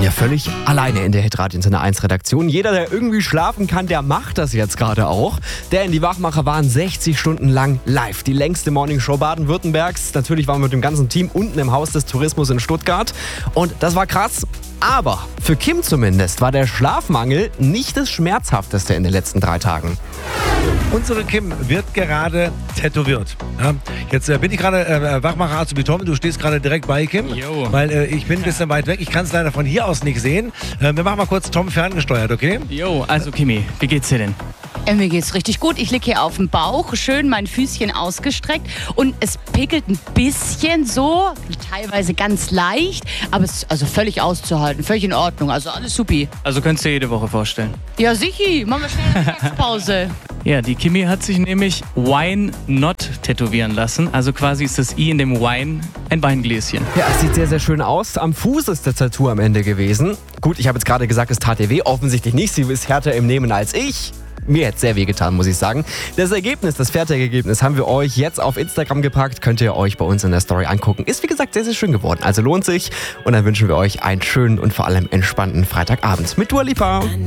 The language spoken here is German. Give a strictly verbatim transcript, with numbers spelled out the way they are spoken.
ja völlig alleine in der Hitradio Antenne eins Redaktion. Jeder, der irgendwie schlafen kann, der macht das jetzt gerade auch. Denn die Wachmacher waren sechzig Stunden lang live. Die längste Morningshow Baden-Württembergs. Natürlich waren wir mit dem ganzen Team unten im Haus des Tourismus in Stuttgart. Und das war krass. Aber für Kim zumindest war der Schlafmangel nicht das Schmerzhafteste in den letzten drei Tagen. Unsere Kim wird gerade tätowiert. Ja, jetzt äh, bin ich gerade äh, Wachmacher Azubi Tom. Du stehst gerade direkt bei Kim, Jo. weil äh, ich bin ein bisschen weit weg. Ich kann es leider von hier aus nicht sehen. Äh, wir machen mal kurz Tom ferngesteuert, okay? Jo, also Kimi, wie geht's dir denn? Äh, mir geht's richtig gut. Ich liege hier auf dem Bauch, schön mein Füßchen ausgestreckt und es pickelt ein bisschen so, teilweise ganz leicht, aber es ist also völlig auszuhalten, völlig in Ordnung, also alles supi. Also könntest du dir jede Woche vorstellen. Ja, sichi, machen wir schnell eine Mittagspause. Ja, die Kimi hat sich nämlich Wine Not tätowieren lassen. Also quasi ist das I in dem Wine ein Weingläschen. Ja, es sieht sehr, sehr schön aus. Am Fuß ist das Tattoo am Ende gewesen. Gut, ich habe jetzt gerade gesagt, es tat ihr weh. Offensichtlich nicht. Sie ist härter im Nehmen als ich. Mir hätte es sehr weh getan, muss ich sagen. Das Ergebnis, das fertige Ergebnis, haben wir euch jetzt auf Instagram gepackt. Könnt ihr euch bei uns in der Story angucken. Ist, wie gesagt, sehr, sehr schön geworden. Also lohnt sich. Und dann wünschen wir euch einen schönen und vor allem entspannten Freitagabend mit Dua Lipa.